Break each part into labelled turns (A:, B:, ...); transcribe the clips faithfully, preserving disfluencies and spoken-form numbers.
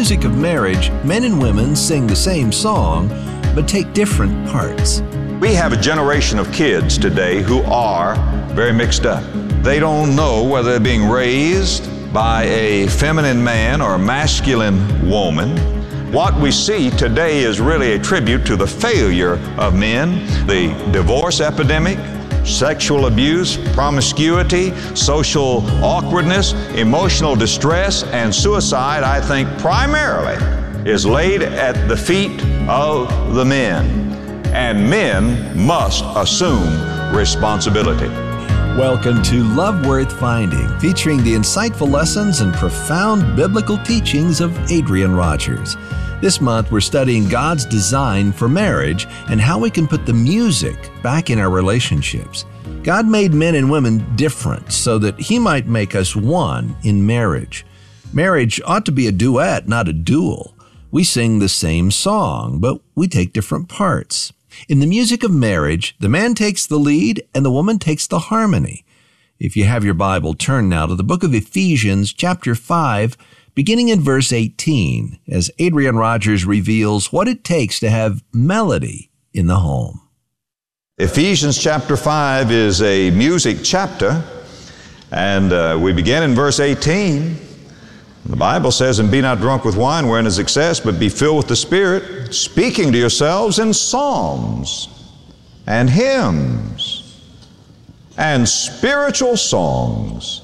A: music of marriage, men and women sing the same song, but take different parts.
B: We have a generation of kids today who are very mixed up. They don't know whether they're being raised by a feminine man or a masculine woman. What we see today is really a tribute to the failure of men, the divorce epidemic, sexual abuse, promiscuity, social awkwardness, emotional distress, and suicide, I think primarily is laid at the feet of the men. And men must assume responsibility.
A: Welcome to Love Worth Finding, featuring the insightful lessons and profound biblical teachings of Adrian Rogers. This month, we're studying God's design for marriage and how we can put the music back in our relationships. God made men and women different so that He might make us one in marriage. Marriage ought to be a duet, not a duel. We sing the same song, but we take different parts. In the music of marriage, the man takes the lead and the woman takes the harmony. If you have your Bible, turn now to the book of Ephesians, chapter five, beginning in verse eighteen, as Adrian Rogers reveals what it takes to have melody in the home.
B: Ephesians chapter five is a music chapter, and uh, we begin in verse eighteen. The Bible says, "And be not drunk with wine wherein is excess, but be filled with the Spirit, speaking to yourselves in psalms and hymns and spiritual songs,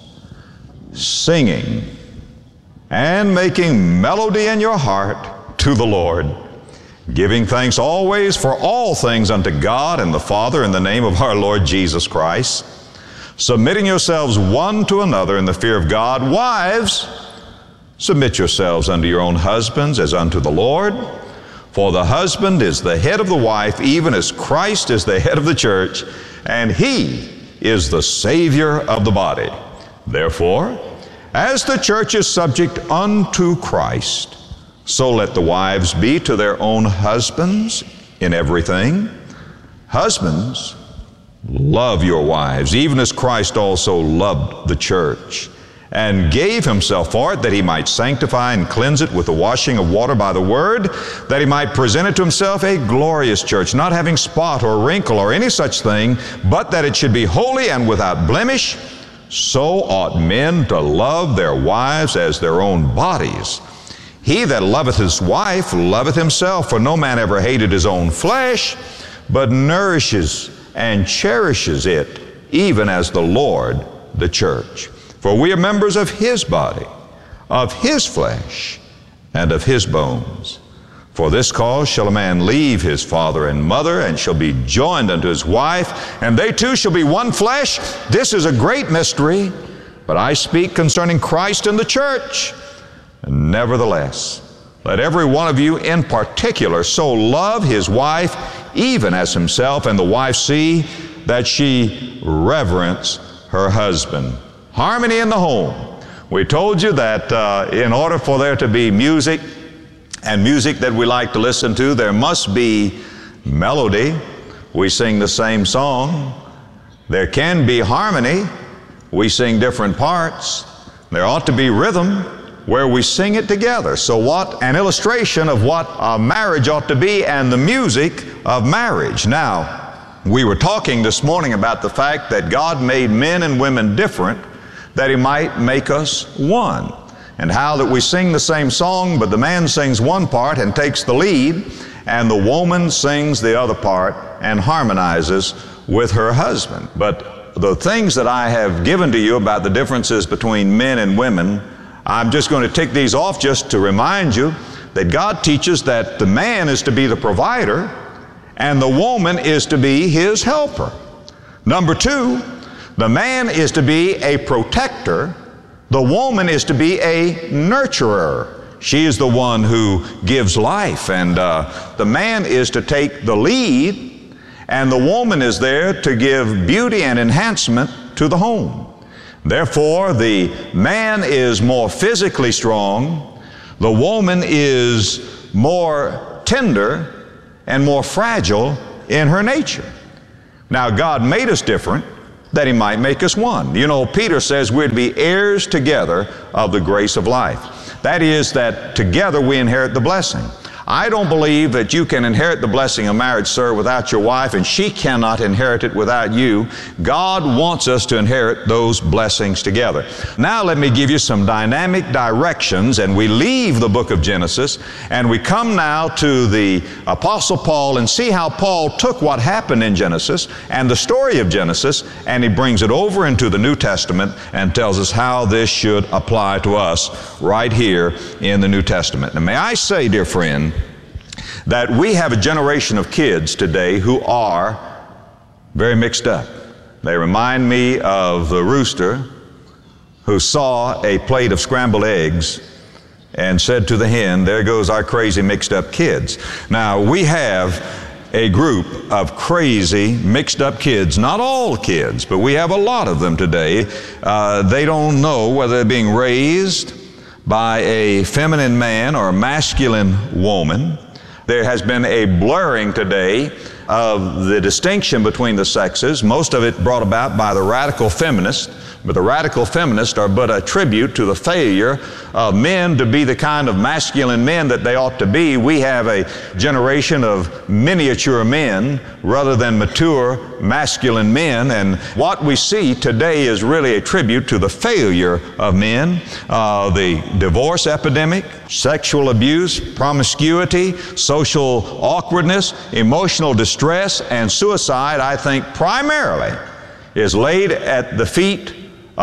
B: singing and making melody in your heart to the Lord, giving thanks always for all things unto God and the Father in the name of our Lord Jesus Christ, submitting yourselves one to another in the fear of God. Wives, submit yourselves unto your own husbands as unto the Lord. For the husband is the head of the wife, even as Christ is the head of the church, and He is the Savior of the body. Therefore, as the church is subject unto Christ, so let the wives be to their own husbands in everything. Husbands, love your wives, even as Christ also loved the church, and gave Himself for it, that He might sanctify and cleanse it with the washing of water by the word, that He might present it to Himself a glorious church, not having spot or wrinkle or any such thing, but that it should be holy and without blemish. So ought men to love their wives as their own bodies. He that loveth his wife loveth himself, for no man ever hated his own flesh, but nourishes and cherishes it, even as the Lord the church. For we are members of His body, of His flesh, and of His bones. For this cause shall a man leave his father and mother, and shall be joined unto his wife, and they two shall be one flesh. This is a great mystery, but I speak concerning Christ and the church. And nevertheless, let every one of you in particular so love his wife, even as himself, and the wife see that she reverence her husband." Harmony in the home. We told you that uh, in order for there to be music, and music that we like to listen to, there must be melody. We sing the same song. There can be harmony. We sing different parts. There ought to be rhythm where we sing it together. So what an illustration of what a marriage ought to be and the music of marriage. Now, we were talking this morning about the fact that God made men and women different, that He might make us one. And how that we sing the same song, but the man sings one part and takes the lead, and the woman sings the other part and harmonizes with her husband. But the things that I have given to you about the differences between men and women, I'm just going to tick these off just to remind you that God teaches that the man is to be the provider and the woman is to be his helper. Number two, the man is to be a protector. The woman is to be a nurturer. She is the one who gives life, and uh, the man is to take the lead, and the woman is there to give beauty and enhancement to the home. Therefore, the man is more physically strong, the woman is more tender and more fragile in her nature. Now, God made us different that He might make us one. You know, Peter says we're to be heirs together of the grace of life. That is, that together we inherit the blessing. I don't believe that you can inherit the blessing of marriage, sir, without your wife, and she cannot inherit it without you. God wants us to inherit those blessings together. Now let me give you some dynamic directions, and we leave the book of Genesis, and we come now to the Apostle Paul and see how Paul took what happened in Genesis and the story of Genesis, and he brings it over into the New Testament and tells us how this should apply to us right here in the New Testament. Now may I say, dear friend, that we have a generation of kids today who are very mixed up. They remind me of the rooster who saw a plate of scrambled eggs and said to the hen, "There goes our crazy mixed up kids." Now, we have a group of crazy mixed up kids, not all kids, but we have a lot of them today. Uh, they don't know whether they're being raised by a feminine man or a masculine woman. There has been a blurring today of the distinction between the sexes, most of it brought about by the radical feminists. But the radical feminists are but a tribute to the failure of men to be the kind of masculine men that they ought to be. We have a generation of miniature men rather than mature masculine men, and what we see today is really a tribute to the failure of men. Uh, the divorce epidemic, sexual abuse, promiscuity, social awkwardness, emotional distress, and suicide, I think primarily is laid at the feet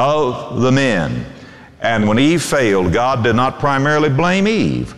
B: of the men. And when Eve failed, God did not primarily blame Eve.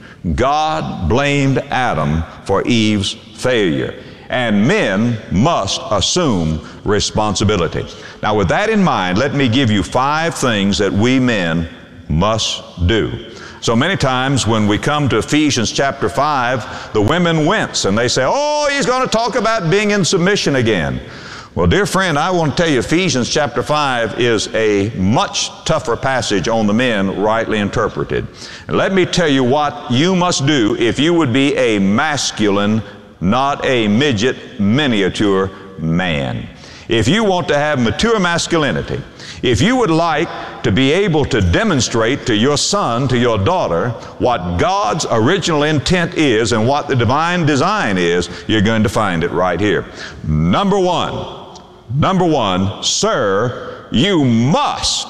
B: God blamed Adam for Eve's failure. And men must assume responsibility. Now, with that in mind, let me give you five things that we men must do. So many times when we come to Ephesians chapter five, the women wince and they say, "Oh, he's going to talk about being in submission again." Well, dear friend, I want to tell you Ephesians chapter five is a much tougher passage on the men rightly interpreted. And let me tell you what you must do if you would be a masculine, not a midget, miniature man. If you want to have mature masculinity, if you would like to be able to demonstrate to your son, to your daughter, what God's original intent is and what the divine design is, you're going to find it right here. Number one, number one, sir, you must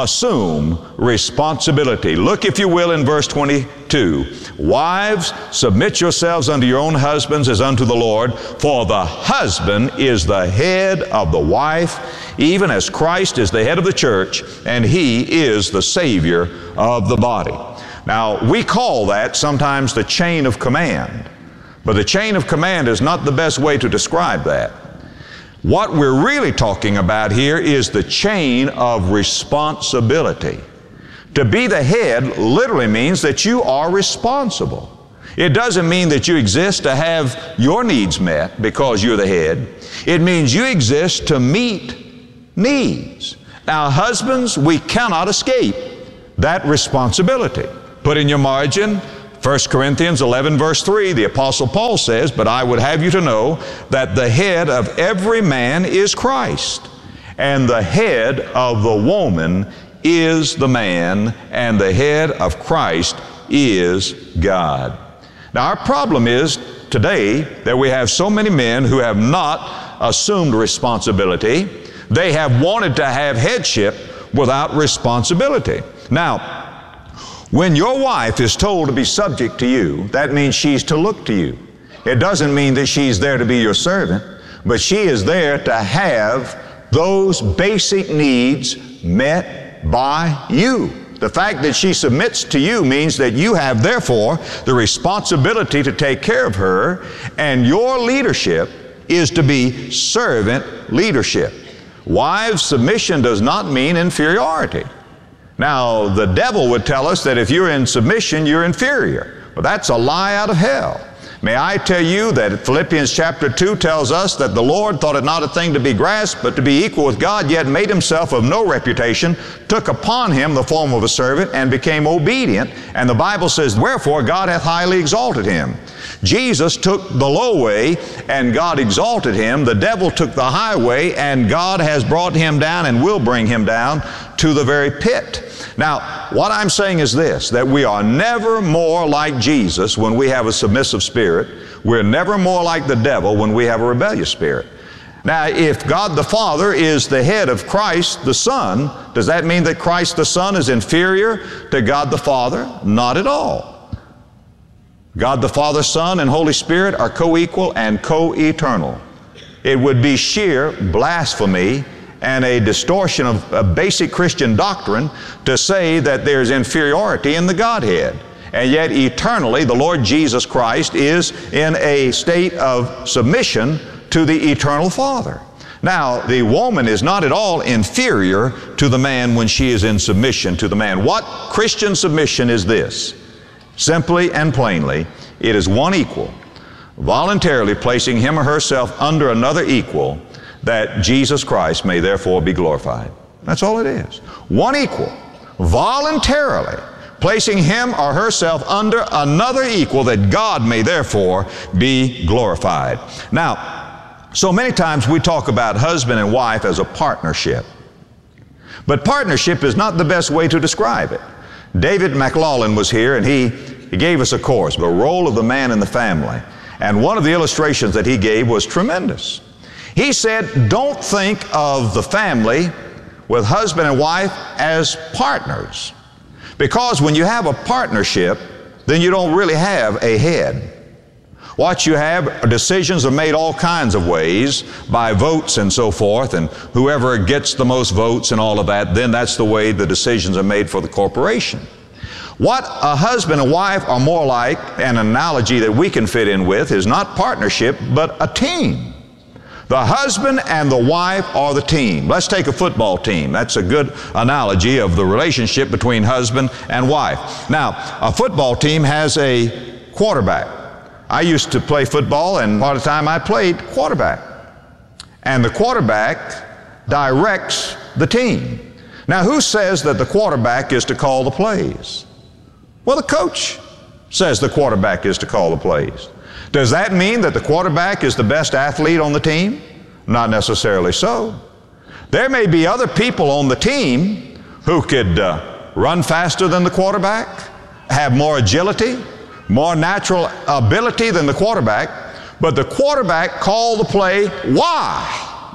B: assume responsibility. Look, if you will, in verse twenty-two. Wives, submit yourselves unto your own husbands as unto the Lord, for the husband is the head of the wife, even as Christ is the head of the church, and he is the Savior of the body. Now, we call that sometimes the chain of command, but the chain of command is not the best way to describe that. What we're really talking about here is the chain of responsibility. To be the head literally means that you are responsible. It doesn't mean that you exist to have your needs met because you're the head. It means you exist to meet needs. Now, husbands, we cannot escape that responsibility. Put in your margin, First Corinthians eleven verse three, the Apostle Paul says, "But I would have you to know that the head of every man is Christ, and the head of the woman is the man, and the head of Christ is God." Now, our problem is today that we have so many men who have not assumed responsibility. They have wanted to have headship without responsibility. Now, when your wife is told to be subject to you, that means she's to look to you. It doesn't mean that she's there to be your servant, but she is there to have those basic needs met by you. The fact that she submits to you means that you have, therefore, the responsibility to take care of her, and your leadership is to be servant leadership. Wives, submission does not mean inferiority. Now, the devil would tell us that if you're in submission, you're inferior. Well, that's a lie out of hell. May I tell you that Philippians chapter two tells us that the Lord thought it not a thing to be grasped, but to be equal with God, yet made himself of no reputation, took upon him the form of a servant, and became obedient. And the Bible says, "Wherefore God hath highly exalted him." Jesus took the low way, and God exalted him. The devil took the high way, and God has brought him down and will bring him down to the very pit. Now, what I'm saying is this, that we are never more like Jesus when we have a submissive spirit. We're never more like the devil when we have a rebellious spirit. Now, if God the Father is the head of Christ the Son, does that mean that Christ the Son is inferior to God the Father? Not at all. God the Father, Son, and Holy Spirit are co-equal and co-eternal. It would be sheer blasphemy and a distortion of a basic Christian doctrine to say that there's inferiority in the Godhead. And yet eternally the Lord Jesus Christ is in a state of submission to the eternal Father. Now, the woman is not at all inferior to the man when she is in submission to the man. What Christian submission is this? Simply and plainly, it is one equal, voluntarily placing him or herself under another equal, that Jesus Christ may therefore be glorified. That's all it is. One equal, voluntarily placing him or herself under another equal, that God may therefore be glorified. Now, so many times we talk about husband and wife as a partnership. But partnership is not the best way to describe it. David McLaughlin was here, and he, he gave us a course, the role of the man in the family. And one of the illustrations that he gave was tremendous. He said, don't think of the family with husband and wife as partners. Because when you have a partnership, then you don't really have a head. What you have, decisions are made all kinds of ways, by votes and so forth, and whoever gets the most votes and all of that, then that's the way the decisions are made for the corporation. What a husband and wife are more like, an analogy that we can fit in with, is not partnership, but a team. The husband and the wife are the team. Let's take a football team. That's a good analogy of the relationship between husband and wife. Now, a football team has a quarterback. I used to play football, and part of the time I played quarterback. And the quarterback directs the team. Now, who says that the quarterback is to call the plays? Well, the coach says the quarterback is to call the plays. Does that mean that the quarterback is the best athlete on the team? Not necessarily so. There may be other people on the team who could uh, run faster than the quarterback, have more agility, more natural ability than the quarterback, but the quarterback called the play. Why?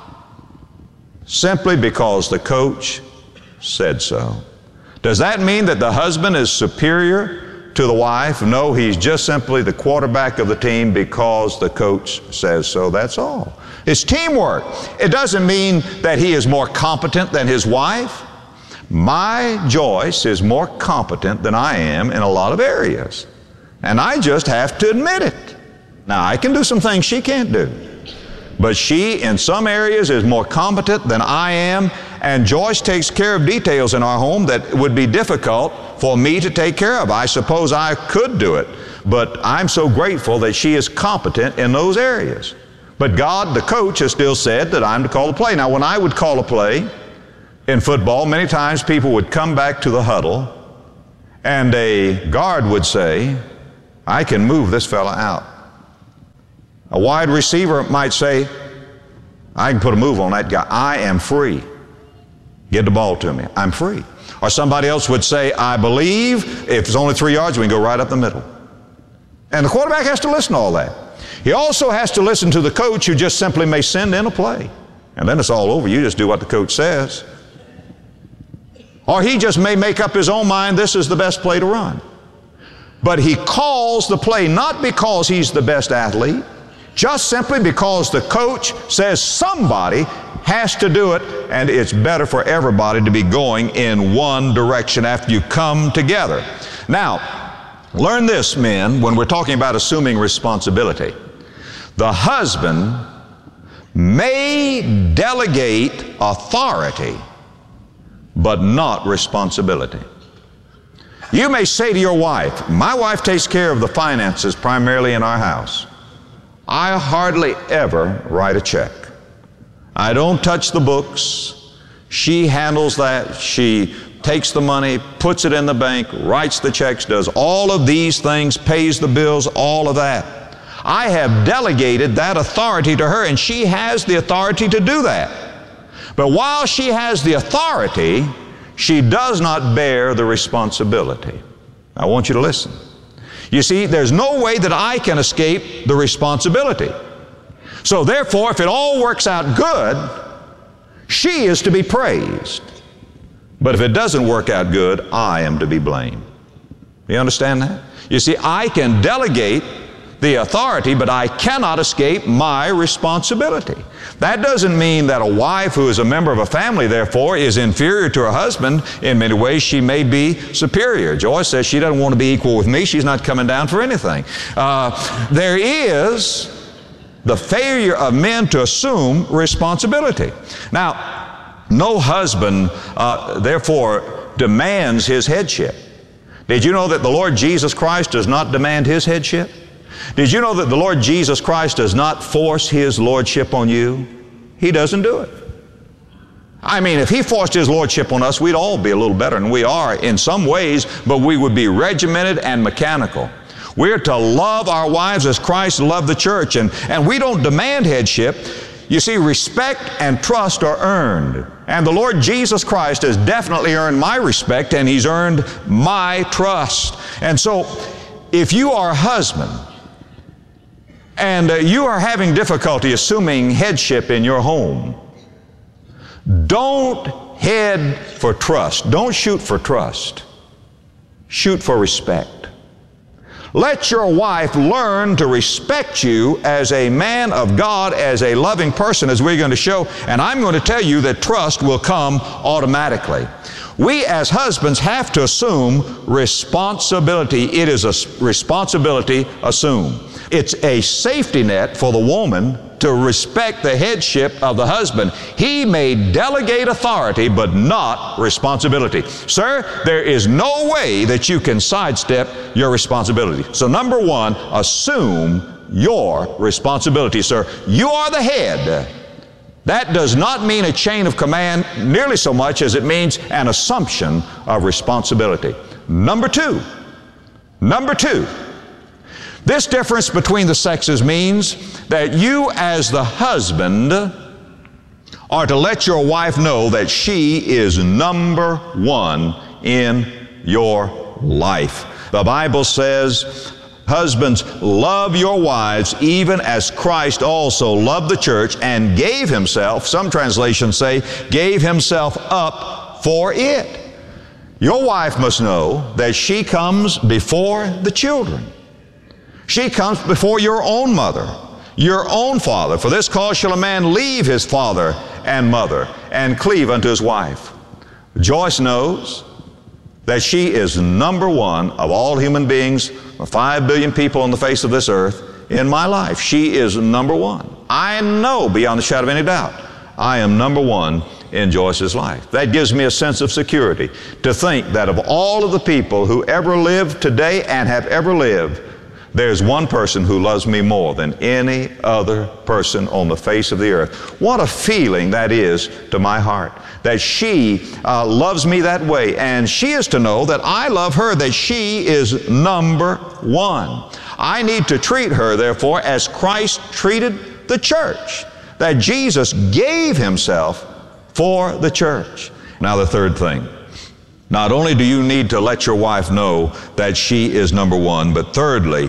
B: Simply because the coach said so. Does that mean that the husband is superior to the wife? No, he's just simply the quarterback of the team because the coach says so. That's all. It's teamwork. It doesn't mean that he is more competent than his wife. My Joyce is more competent than I am in a lot of areas. And I just have to admit it. Now, I can do some things she can't do. But she, in some areas, is more competent than I am. And Joyce takes care of details in our home that would be difficult for me to take care of. I suppose I could do it. But I'm so grateful that she is competent in those areas. But God, the coach, has still said that I'm to call the play. Now, when I would call a play in football, many times people would come back to the huddle, and a guard would say, I can move this fella out. A wide receiver might say, I can put a move on that guy. I am free. Get the ball to me. I'm free. Or somebody else would say, I believe if it's only three yards, we can go right up the middle. And the quarterback has to listen to all that. He also has to listen to the coach, who just simply may send in a play. And then it's all over. You just do what the coach says. Or he just may make up his own mind, this is the best play to run. But he calls the play not because he's the best athlete, just simply because the coach says somebody has to do it, and it's better for everybody to be going in one direction after you come together. Now, learn this, men, when we're talking about assuming responsibility. The husband may delegate authority, but not responsibility. You may say to your wife, my wife takes care of the finances primarily in our house. I hardly ever write a check. I don't touch the books. She handles that. She takes the money, puts it in the bank, writes the checks, does all of these things, pays the bills, all of that. I have delegated that authority to her, and she has the authority to do that. But while she has the authority, she does not bear the responsibility. I want you to listen. You see, there's no way that I can escape the responsibility. So therefore, if it all works out good, she is to be praised. But if it doesn't work out good, I am to be blamed. You understand that? You see, I can delegate the authority, but I cannot escape my responsibility. That doesn't mean that a wife who is a member of a family, therefore, is inferior to her husband. In many ways, she may be superior. Joyce says she doesn't want to be equal with me. She's not coming down for anything. Uh, there is the failure of men to assume responsibility. Now, no husband, uh, therefore, demands his headship. Did you know that the Lord Jesus Christ does not demand His headship? Did you know that the Lord Jesus Christ does not force His lordship on you? He doesn't do it. I mean, if He forced His lordship on us, we'd all be a little better, and we are in some ways, but we would be regimented and mechanical. We're to love our wives as Christ loved the church, and, and we don't demand headship. You see, respect and trust are earned. And the Lord Jesus Christ has definitely earned my respect, and He's earned my trust. And so, if you are a husband, and uh, you are having difficulty assuming headship in your home, don't head for trust. Don't shoot for trust. Shoot for respect. Let your wife learn to respect you as a man of God, as a loving person, as we're going to show. And I'm going to tell you that trust will come automatically. We as husbands have to assume responsibility. It is a responsibility assumed. It's a safety net for the woman to respect the headship of the husband. He may delegate authority, but not responsibility. Sir, there is no way that you can sidestep your responsibility. So number one, assume your responsibility, sir. You are the head. That does not mean a chain of command nearly so much as it means an assumption of responsibility. Number two, number two, this difference between the sexes means that you as the husband are to let your wife know that she is number one in your life. The Bible says, husbands, love your wives even as Christ also loved the church and gave Himself, some translations say, gave Himself up for it. Your wife must know that she comes before the children. She comes before your own mother, your own father. For this cause shall a man leave his father and mother and cleave unto his wife. Joyce knows that she is number one of all human beings, five billion people on the face of this earth, in my life. She is number one. I know beyond the shadow of any doubt, I am number one in Joyce's life. That gives me a sense of security to think that of all of the people who ever lived today and have ever lived, there's one person who loves me more than any other person on the face of the earth. What a feeling that is to my heart, that she uh, loves me that way, and she is to know that I love her, that she is number one. I need to treat her, therefore, as Christ treated the church, that Jesus gave Himself for the church. Now the third thing. Not only do you need to let your wife know that she is number one, but thirdly,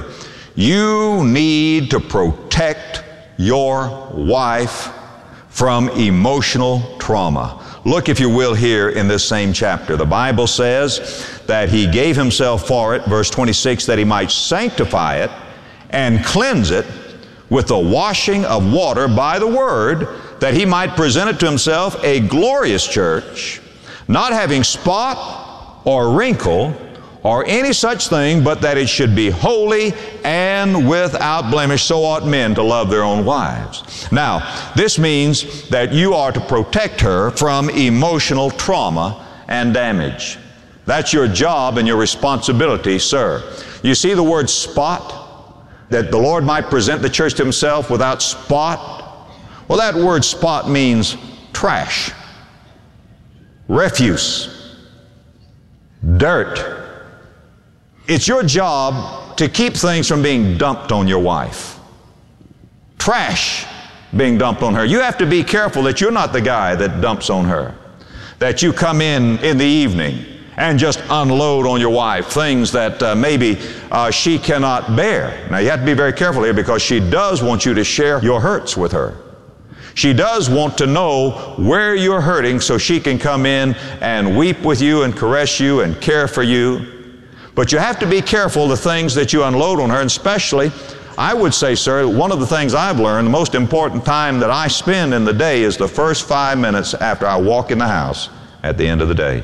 B: you need to protect your wife from emotional trauma. Look, if you will, here in this same chapter. The Bible says that He gave Himself for it, verse twenty-six, that He might sanctify it and cleanse it with the washing of water by the Word, that He might present it to Himself a glorious church, not having spot or wrinkle or any such thing, but that it should be holy and without blemish. So ought men to love their own wives. Now, this means that you are to protect her from emotional trauma and damage. That's your job and your responsibility, sir. You see the word spot, that the Lord might present the church to Himself without spot? Well, that word spot means trash, refuse, dirt. It's your job to keep things from being dumped on your wife. Trash being dumped on her. You have to be careful that you're not the guy that dumps on her. that you come in in the evening and just unload on your wife things that uh, maybe uh, she cannot bear. Now you have to be very careful here, because she does want you to share your hurts with her. She does want to know where you're hurting so she can come in and weep with you and caress you and care for you. But you have to be careful the things that you unload on her, and especially, I would say, sir, one of the things I've learned, the most important time that I spend in the day is the first five minutes after I walk in the house at the end of the day.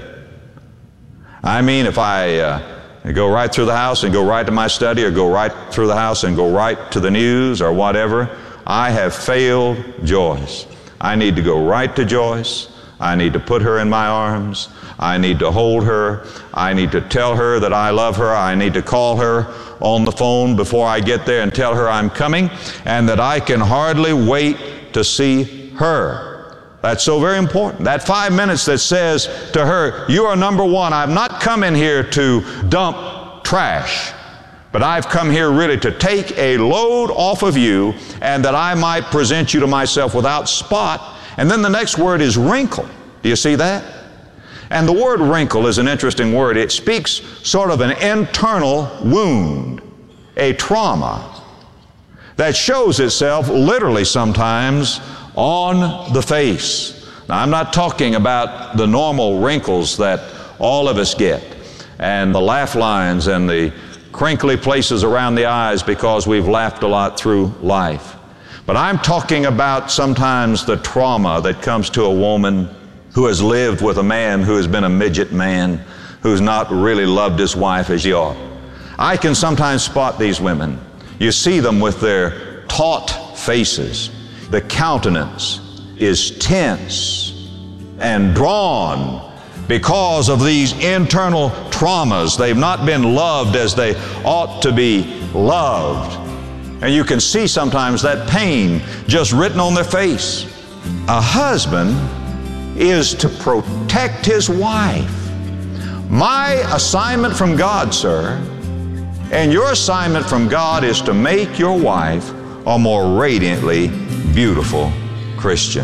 B: I mean, if I uh, go right through the house and go right to my study, or go right through the house and go right to the news or whatever, I have failed Joyce. I need to go right to Joyce. I need to put her in my arms. I need to hold her. I need to tell her that I love her. I need to call her on the phone before I get there and tell her I'm coming, and that I can hardly wait to see her. That's so very important. That five minutes that says to her, you are number one. I've not come in here to dump trash, but I've come here really to take a load off of you, and that I might present you to myself without spot. And then the next word is wrinkle. Do you see that? And the word wrinkle is an interesting word. It speaks sort of an internal wound, a trauma that shows itself literally sometimes on the face. Now, I'm not talking about the normal wrinkles that all of us get, and the laugh lines and the crinkly places around the eyes because we've laughed a lot through life. But I'm talking about sometimes the trauma that comes to a woman who has lived with a man who has been a midget man, who's not really loved his wife as he ought. I can sometimes spot these women. You see them with their taut faces. The countenance is tense and drawn because of these internal traumas. They've not been loved as they ought to be loved. And you can see sometimes that pain just written on their face. A husband is to protect his wife. My assignment from God, sir, and your assignment from God is to make your wife a more radiantly beautiful Christian.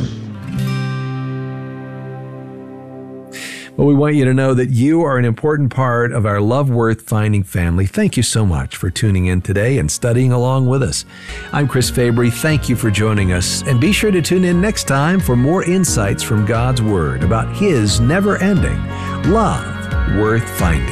A: Well, we want you to know that you are an important part of our Love Worth Finding family. Thank you so much for tuning in today and studying along with us. I'm Chris Fabry. Thank you for joining us. And be sure to tune in next time for more insights from God's Word about His never-ending love worth finding.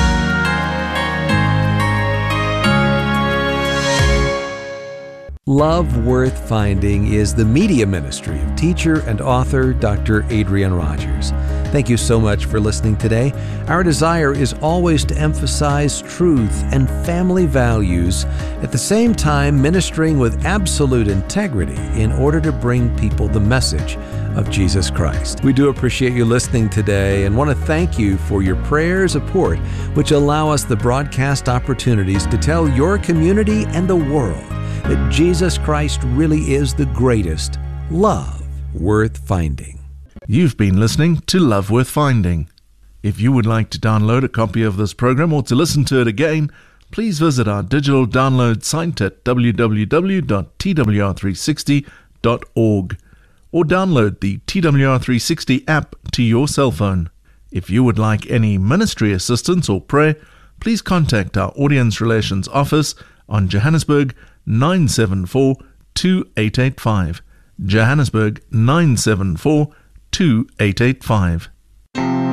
A: Love Worth Finding is the media ministry of teacher and author Doctor Adrian Rogers. Thank you so much for listening today. Our desire is always to emphasize truth and family values, at the same time ministering with absolute integrity in order to bring people the message of Jesus Christ. We do appreciate you listening today and want to thank you for your prayer support, which allow us the broadcast opportunities to tell your community and the world that Jesus Christ really is the greatest love worth finding.
C: You've been listening to Love Worth Finding. If you would like to download a copy of this program or to listen to it again, please visit our digital download site at w w w dot t w r three sixty dot org or download the T W R three sixty app to your cell phone. If you would like any ministry assistance or prayer, please contact our Audience Relations Office on Johannesburg nine seven four two eight eight five. Johannesburg nine seven four two eight eight five.